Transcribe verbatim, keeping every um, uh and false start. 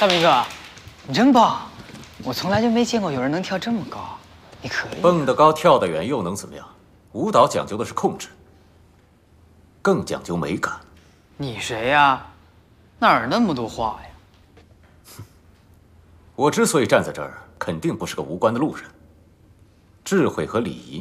大明哥，你真棒！我从来就没见过有人能跳这么高，你可以。 蹦得高，跳得远，又能怎么样？舞蹈讲究的是控制，更讲究美感。 你谁呀？哪儿那么多话呀？ 我之所以站在这儿，肯定不是个无关的路人。智慧和礼仪